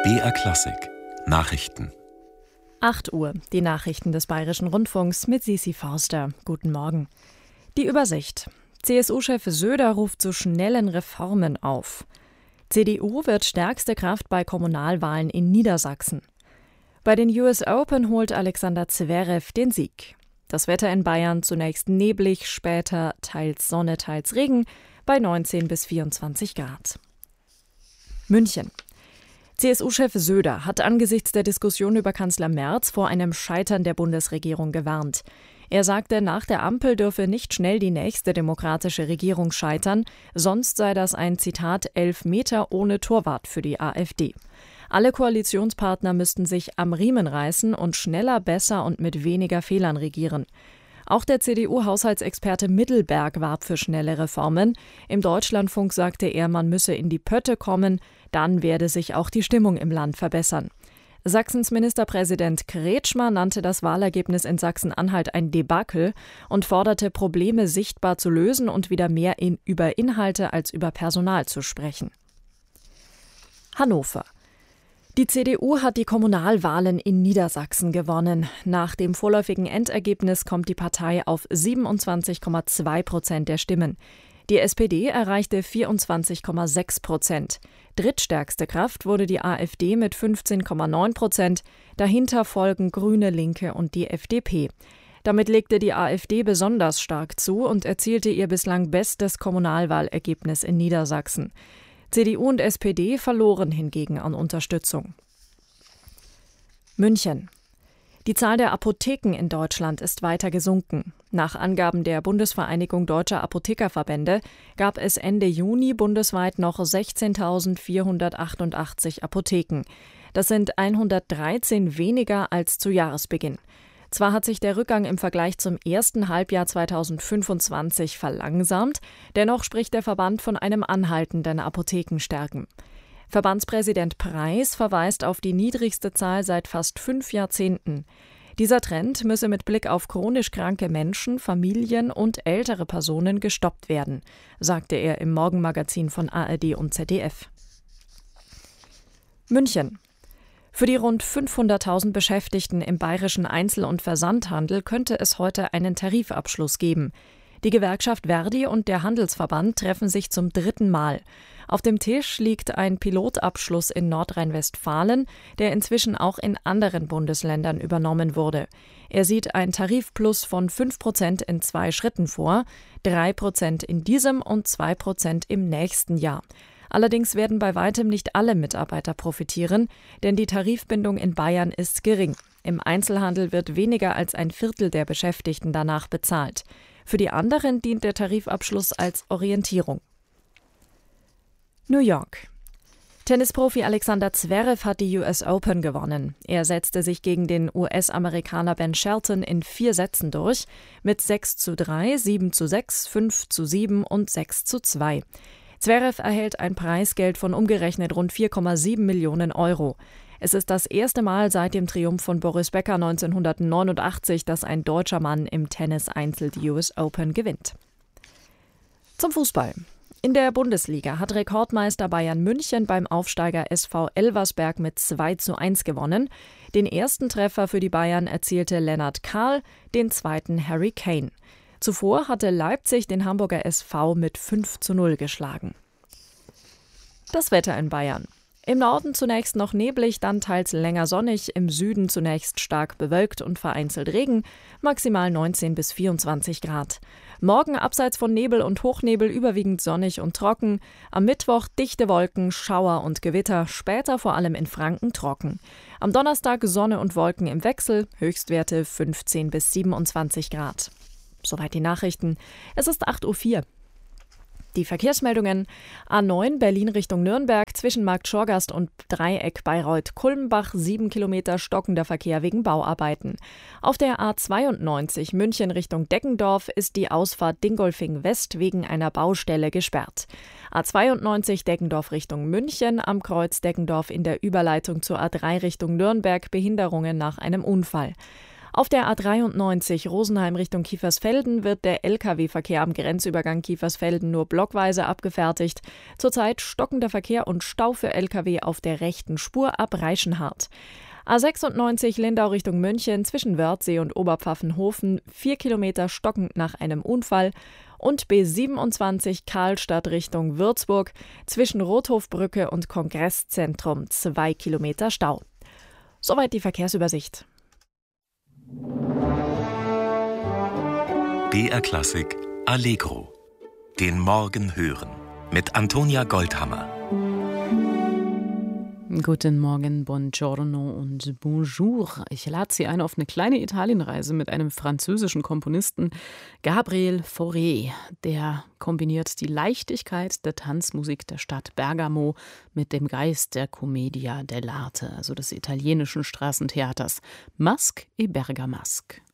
BR Klassik Nachrichten. 8 Uhr, die Nachrichten des Bayerischen Rundfunks mit Sisi Forster. Guten Morgen. Die Übersicht. CSU-Chef Söder ruft zu schnellen Reformen auf. CDU wird stärkste Kraft bei Kommunalwahlen in Niedersachsen. Bei den US Open holt Alexander Zverev den Sieg. Das Wetter in Bayern zunächst neblig, später teils Sonne, teils Regen bei 19 bis 24 Grad. München. CSU-Chef Söder hat angesichts der Diskussion über Kanzler Merz vor einem Scheitern der Bundesregierung gewarnt. Er sagte, nach der Ampel dürfe nicht schnell die nächste demokratische Regierung scheitern, sonst sei das ein, Zitat, Elfmeter ohne Torwart für die AfD. Alle Koalitionspartner müssten sich am Riemen reißen und schneller, besser und mit weniger Fehlern regieren. Auch der CDU-Haushaltsexperte Middelberg warb für schnelle Reformen. Im Deutschlandfunk sagte er, man müsse in die Pötte kommen, dann werde sich auch die Stimmung im Land verbessern. Sachsens Ministerpräsident Kretschmer nannte das Wahlergebnis in Sachsen-Anhalt ein Debakel und forderte, Probleme sichtbar zu lösen und wieder mehr über Inhalte als über Personal zu sprechen. Hannover. Die CDU hat die Kommunalwahlen in Niedersachsen gewonnen. Nach dem vorläufigen Endergebnis kommt die Partei auf 27,2% der Stimmen. Die SPD erreichte 24,6%. Drittstärkste Kraft wurde die AfD mit 15,9%. Dahinter folgen Grüne, Linke und die FDP. Damit legte die AfD besonders stark zu und erzielte ihr bislang bestes Kommunalwahlergebnis in Niedersachsen. CDU und SPD verloren hingegen an Unterstützung. München. Die Zahl der Apotheken in Deutschland ist weiter gesunken. Nach Angaben der Bundesvereinigung Deutscher Apothekerverbände gab es Ende Juni bundesweit noch 16.488 Apotheken. Das sind 113 weniger als zu Jahresbeginn. Zwar hat sich der Rückgang im Vergleich zum ersten Halbjahr 2025 verlangsamt, dennoch spricht der Verband von einem anhaltenden Apothekensterben. Verbandspräsident Preis verweist auf die niedrigste Zahl seit fast 5 Jahrzehnten. Dieser Trend müsse mit Blick auf chronisch kranke Menschen, Familien und ältere Personen gestoppt werden, sagte er im Morgenmagazin von ARD und ZDF. München. Für die rund 500.000 Beschäftigten im bayerischen Einzel- und Versandhandel könnte es heute einen Tarifabschluss geben. Die Gewerkschaft Verdi und der Handelsverband treffen sich zum 3. Mal. Auf dem Tisch liegt ein Pilotabschluss in Nordrhein-Westfalen, der inzwischen auch in anderen Bundesländern übernommen wurde. Er sieht ein Tarifplus von 5% in 2 Schritten vor, 3% in diesem und 2% im nächsten Jahr. Allerdings werden bei weitem nicht alle Mitarbeiter profitieren, denn die Tarifbindung in Bayern ist gering. Im Einzelhandel wird weniger als ein Viertel der Beschäftigten danach bezahlt. Für die anderen dient der Tarifabschluss als Orientierung. New York. Tennisprofi Alexander Zverev hat die US Open gewonnen. Er setzte sich gegen den US-Amerikaner Ben Shelton in 4 Sätzen durch, mit 6:3, 7:6, 5:7 und 6:2. Zverev erhält ein Preisgeld von umgerechnet rund 4,7 Millionen Euro. Es ist das erste Mal seit dem Triumph von Boris Becker 1989, dass ein deutscher Mann im Tennis-Einzel die US Open gewinnt. Zum Fußball. In der Bundesliga hat Rekordmeister Bayern München beim Aufsteiger SV Elversberg mit 2:1 gewonnen. Den ersten Treffer für die Bayern erzielte Lennart Kahl, den zweiten Harry Kane. Zuvor hatte Leipzig den Hamburger SV mit 5:0 geschlagen. Das Wetter in Bayern. Im Norden zunächst noch neblig, dann teils länger sonnig, im Süden zunächst stark bewölkt und vereinzelt Regen, maximal 19 bis 24 Grad. Morgen abseits von Nebel und Hochnebel überwiegend sonnig und trocken, am Mittwoch dichte Wolken, Schauer und Gewitter, später vor allem in Franken trocken. Am Donnerstag Sonne und Wolken im Wechsel, Höchstwerte 15 bis 27 Grad. Soweit die Nachrichten. Es ist 8:04 Uhr. Die Verkehrsmeldungen: A9 Berlin Richtung Nürnberg zwischen Markt Schorgast und Dreieck Bayreuth-Kulmbach 7 Kilometer stockender Verkehr wegen Bauarbeiten. Auf der A92 München Richtung Deggendorf ist die Ausfahrt Dingolfing West wegen einer Baustelle gesperrt. A92 Deggendorf Richtung München am Kreuz Deggendorf in der Überleitung zur A3 Richtung Nürnberg Behinderungen nach einem Unfall. Auf der A93 Rosenheim Richtung Kiefersfelden wird der Lkw-Verkehr am Grenzübergang Kiefersfelden nur blockweise abgefertigt. Zurzeit stockender Verkehr und Stau für Lkw auf der rechten Spur ab Reichenhart. A96 Lindau Richtung München zwischen Wörthsee und Oberpfaffenhofen 4 Kilometer stockend nach einem Unfall und B27 Karlstadt Richtung Würzburg zwischen Rothofbrücke und Kongresszentrum 2 Kilometer Stau. Soweit die Verkehrsübersicht. BR Klassik Allegro. Den Morgen hören. Mit Antonia Goldhammer. Guten Morgen, buongiorno und bonjour. Ich lade Sie ein auf eine kleine Italienreise mit einem französischen Komponisten, Gabriel Fauré. Der kombiniert die Leichtigkeit der Tanzmusik der Stadt Bergamo mit dem Geist der Commedia dell'arte, also des italienischen Straßentheaters. Masque et Bergamasque.